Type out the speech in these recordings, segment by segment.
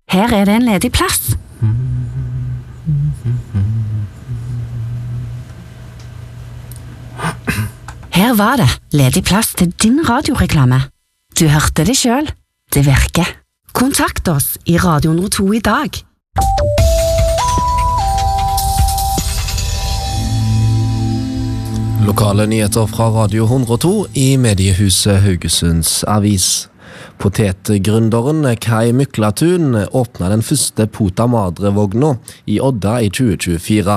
Her det en ledig plass. Her var det ledig plass til din radioreklame. Du hørte det selv. Det virker. Kontakt oss i Radio Nord 2 i dag. Lokale nyheter fra Radio 102 i mediehuset Haugesunds Avis. Potetgründeren Kai Myklatun åpnet den første Pota Madre-vogna i Odda i 2024.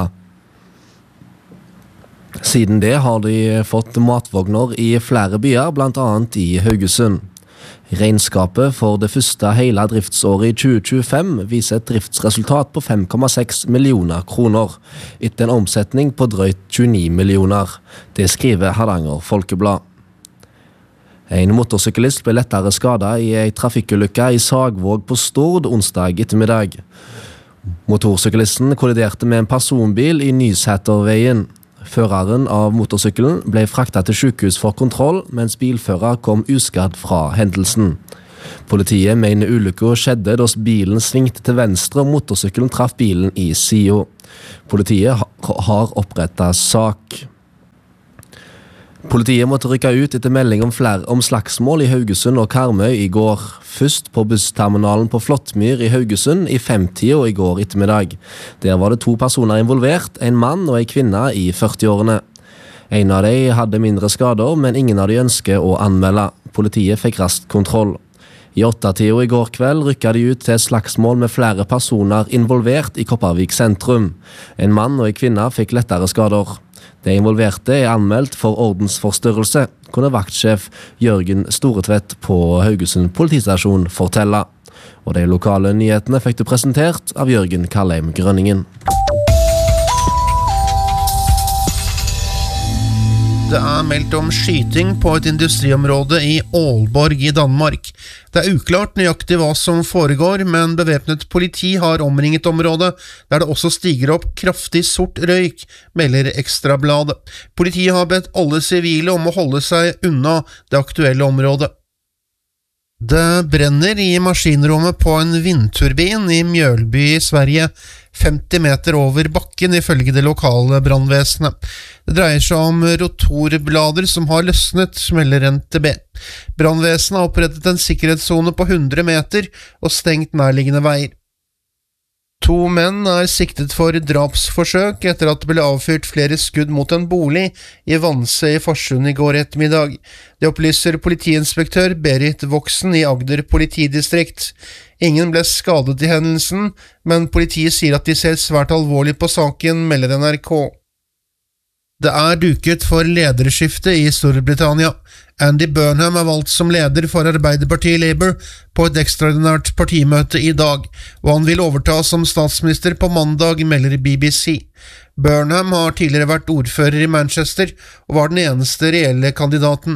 Siden det har de fått matvogner i flere byer, blant annet i Haugesund. Regnskapet for det første hele driftsåret i 2025 viser et driftsresultat på 5,6 millioner kroner, etter en omsetning på drøyt 29 millioner. Det skriver Hardanger Folkeblad. En motorsyklist ble lettere skadet i en trafikkulykke i Sagvåg på Stord onsdag ettermiddag. Motorsyklisten kolliderte med en personbil i Nyseterveien. Føreren av motorsykkelen ble fraktet til sykehus for kontroll, mens bilfører kom uskadd fra hendelsen. Politiet mener ulykken skjedde da bilen svingte til venstre og motorsykkelen traff bilen i siden. Politiet har opprettet sak. Politiet måtte rykke ut etter melding om slagsmål i Haugesund og Karmøy i går. Først på bussterminalen på Flåttmyr i Haugesund i 5-tida i går ettermiddag. Der var det 2 personer involvert, en mann og en kvinne i 40-årene. En av dem hadde mindre skader, men ingen av de ønsker å anmelde. Politiet fikk raskt kontroll. I 8-tida i går kveld rykket de ut til et slagsmål med flere personer involvert i Kopervik sentrum. En mann og en kvinne fikk lettere skader. De involverte anmeldt for ordensforstyrrelse, kunne vaktsjef Jørgen Storetvedt på Haugesund politistasjon fortelle. Og de lokale nyhetene fikk du presentert av Jørgen Kallheim Grønningen. Det meldt om skyting på et industriområde i Aalborg i Danmark. Det uklart nøyaktig hva som foregår, men bevæpnet politi har omringet området, der det også stiger opp kraftig sort røyk, melder Ekstrabladet. Politiet har bedt alle sivile om å holde seg unna det aktuelle området. Det brenner i maskinrommet på en vindturbin i Mjølby i Sverige, 50 meter over bakken ifølge det lokale brandvesenet. Det dreier seg om rotorblader som har løsnet, melder NTB. Brandvesenet har opprettet en sikkerhetszone på 100 meter og stengt nærliggende veier. 2 menn siktet for drapsforsøk etter at det ble avfyrt flere skudd mot en bolig i Vanse i Farsund i går ettermiddag. Det opplyser politiinspektør Berit Voksen i Agder politidistrikt. Ingen ble skadet i hendelsen, men politiet sier at de ser svært alvorlig på saken, melder NRK. Det duket for lederskifte i Storbritannia. Andy Burnham valgt som leder for Arbeiderpartiet Labour på et ekstraordinært partimøte i dag, og han vil overta som statsminister på mandag, melder BBC. Burnham har tidligere vært ordfører i Manchester og var den eneste reelle kandidaten.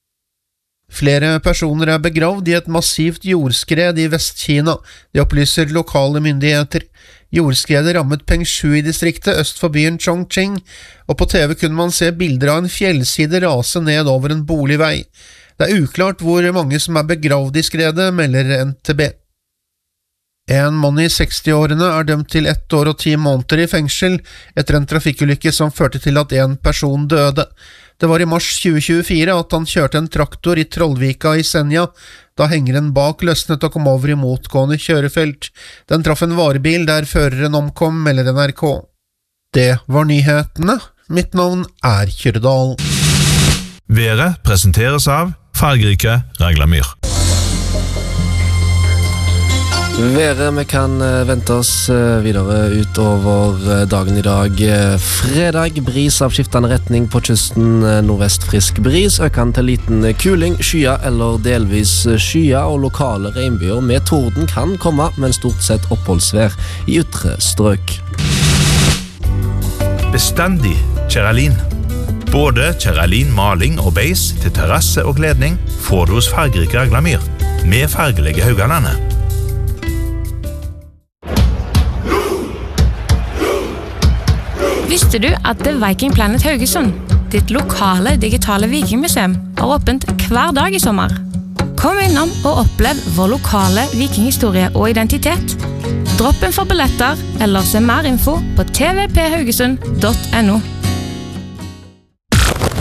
Flere personer begravd i et massivt jordskred i Vest-Kina, det opplyser lokale myndigheter. Jordskredet rammet Pengshui i distriktet øst for byen Chongqing, og på TV kunne man se bilder av en fjellside rase ned over en boligvei. Det uklart hvor mange som begravd i skredet, melder NTB. En mann i 60-årene dømt til 1 år og 10 måneder i fengsel etter en trafikkulykke som førte til at en person døde. Det var i mars 2024 at han kjørte en traktor i Trollvika i Senja, da hengeren bak løsnet og kom over i motgående kjørefelt. Den traff en varebil der føreren omkom, melder NRK. Det var nyhetene. Mitt navn Kjørdal. Været presenteres av fargerike Raglamyr. Været vi kan vente oss videre utover dagen i dag. Fredag, bris av skiftende retning på kysten, nordvest frisk bris, økende til liten kuling, skya eller delvis skya og lokale regnbyer med torden kan komme, men stort sett oppholdsvær i ytre strøk. Bestandig Kjeralin. Både Kjeralin maling og beis til terrasse og kledning får du hos fargerike Raglamyr, med fargelige Haugalandet. Visste du at Viking Planet Haugesund, ditt lokale digitale vikingmuseum, har åpent hver dag i sommer? Kom innom og opplev vår lokale vikinghistorie og identitet. Dropp en for billetter, eller se mer info på tvphaugesund.no.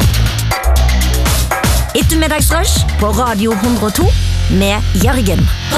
Ettermiddagsrush på Radio 102 med Jørgen.